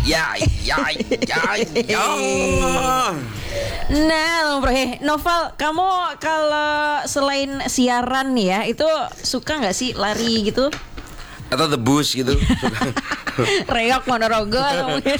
Ya, ya, ya, ya. Nah, Bro, Noval, kamu kalau selain siaran ya, itu suka nggak sih lari gitu? Atau The Bus gitu. Reok Ponorogo atau mungkin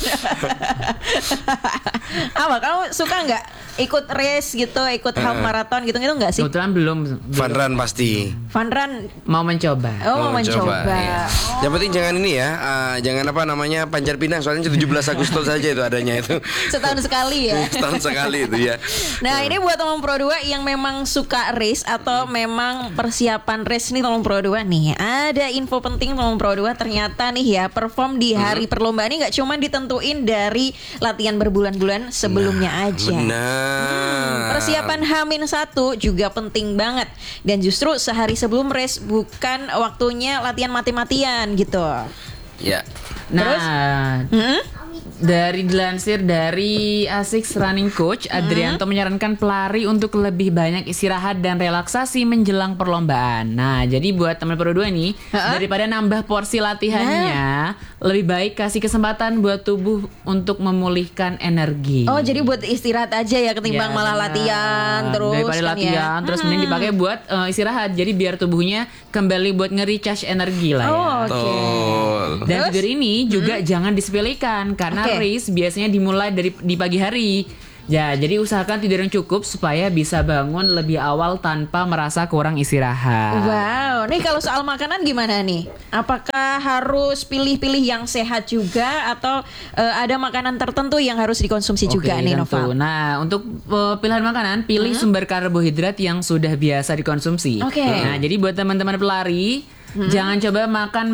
apa? Kamu suka nggak ikut race gitu, ikut half marathon gitu nggak sih? Kebetulan belum. Fun run pasti. Fun run. Mau mencoba. Oh, mau mencoba. Iya. Yang penting jangan ini ya, jangan apa namanya pancar pinang, soalnya 17 Agustus saja itu adanya itu. Setahun sekali ya. Setahun sekali itu ya. Nah, ini buat teman Pro 2 yang memang suka race atau memang persiapan race nih teman Pro 2 nih. Ada info penting teman Pro 2, ternyata nih ya, perform di hari perlombaan ini nggak cuma ditentuin dari latihan berbulan-bulan sebelumnya aja. Benar. Persiapan H-1 juga penting banget. Dan justru sehari sebelum race bukan waktunya latihan mati-matian gitu. Ya. Nah, dari dilansir dari Asics Running Coach, Adrianto menyarankan pelari untuk lebih banyak istirahat dan relaksasi menjelang perlombaan. Nah, jadi buat teman Pro 2 nih, daripada nambah porsi latihannya, lebih baik kasih kesempatan buat tubuh untuk memulihkan energi. Oh, jadi buat istirahat aja ya ketimbang Ya, malah benar. latihan terus daripada kan latihan ya. terus mending dipakai buat istirahat. Jadi biar tubuhnya kembali buat nge-recharge energi lah ya. Oh, oke. Betul. Dan Terus? tidur ini juga jangan disepelekan karena Oke. race biasanya dimulai di pagi hari. Ya, jadi usahakan tidur yang cukup supaya bisa bangun lebih awal tanpa merasa kurang istirahat. Wow, nih kalau soal makanan gimana nih? Apakah harus pilih-pilih yang sehat juga atau ada makanan tertentu yang harus dikonsumsi juga Oke, nih, tentu. Noval? Nah, untuk pilihan makanan, pilih sumber karbohidrat yang sudah biasa dikonsumsi. Oke. Nah, jadi buat teman-teman pelari, jangan coba makan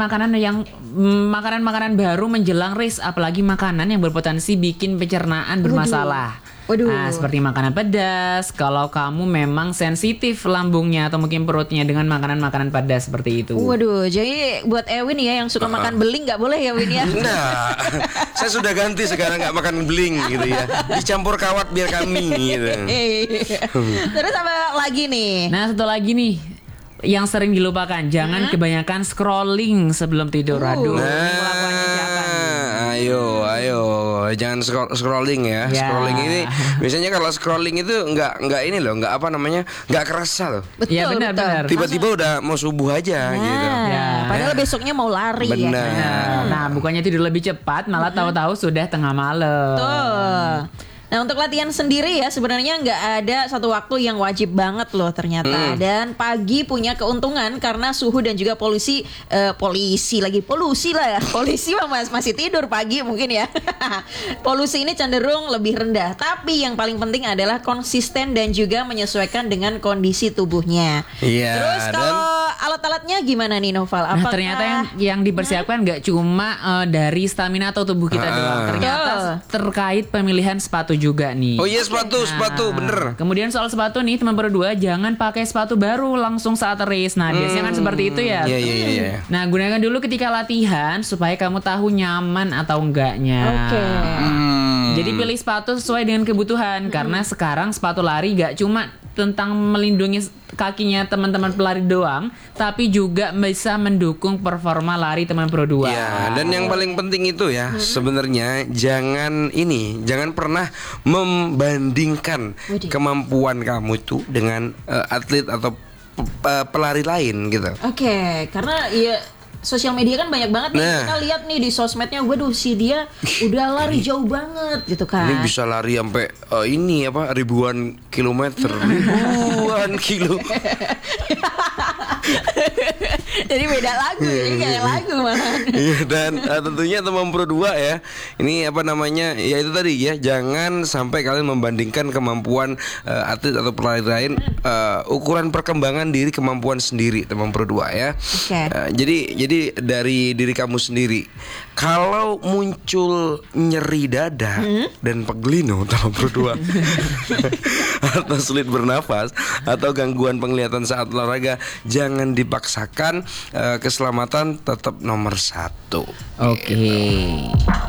makanan baru menjelang race, apalagi makanan yang berpotensi bikin pencernaan bermasalah. Waduh. Nah, seperti makanan pedas. Kalau kamu memang sensitif lambungnya atau mungkin perutnya dengan makanan-makanan pedas seperti itu. Waduh, jadi buat Ewin ya yang suka makan beling nggak boleh ya, Win ya? Nah, saya sudah ganti sekarang nggak makan beling gitu ya. Dicampur kawat biar kami gitu. Terus apa lagi nih? Nah, satu lagi nih yang sering dilupakan, jangan kebanyakan scrolling sebelum tidur. Aduh, ini kelakuannya siapa nih? Ayo, jangan scrolling ya. Ya. Scrolling ini biasanya kalau scrolling itu nggak ini loh, nggak apa namanya, nggak kerasa loh. Betul, Ya, benar, betul. benar. Tiba-tiba udah mau subuh aja gitu. Nah, Ya. padahal besoknya mau lari Benar. ya. Nah, bukannya tidur lebih cepat, malah tahu-tahu sudah tengah malam. Betul. Nah, untuk latihan sendiri ya sebenarnya nggak ada satu waktu yang wajib banget loh ternyata. Dan pagi punya keuntungan karena suhu dan juga polusi lah ya. Polisi mah masih tidur pagi mungkin ya. Polusi ini cenderung lebih rendah. Tapi yang paling penting adalah konsisten dan juga menyesuaikan dengan kondisi tubuhnya. Iya. Terus kalau alat-alatnya gimana nih, Noval? Nah, ternyata yang dipersiapkan nggak cuma dari stamina atau tubuh kita doang. Ternyata terkait pemilihan sepatu juga nih. Oh iya, sepatu bener. Kemudian soal sepatu nih, teman berdua jangan pakai sepatu baru langsung saat race. Nah, biasanya kan seperti itu ya. Iya. Nah, gunakan dulu ketika latihan supaya kamu tahu nyaman atau enggaknya. Oke. Jadi pilih sepatu sesuai dengan kebutuhan karena sekarang sepatu lari gak cuma tentang melindungi kakinya teman-teman pelari doang, tapi juga bisa mendukung performa lari teman Pro 2. Ya, dan yang paling penting itu ya, sebenarnya jangan pernah membandingkan kemampuan kamu itu dengan atlet atau pelari lain gitu. Oke, karena ya sosial media kan banyak banget nih. Nah. Kita lihat nih di sosmednya, waduh si dia udah lari jauh banget gitu kan. Ini bisa lari sampai ribuan kilometer, ribuan kilo. Jadi beda lagu, jadi kayak lagu malah. Iya, dan tentunya teman Pro 2 ya. Ini apa namanya? Ya itu tadi ya, jangan sampai kalian membandingkan kemampuan atlet atau pelari lain, ukuran perkembangan diri kemampuan sendiri teman Pro 2 ya. Oke. Jadi dari diri kamu sendiri. Kalau muncul nyeri dada dan pegelino teman Pro 2 atau sulit bernafas atau gangguan penglihatan saat olahraga, jangan dipaksakan. Keselamatan tetap nomor 1. Oke.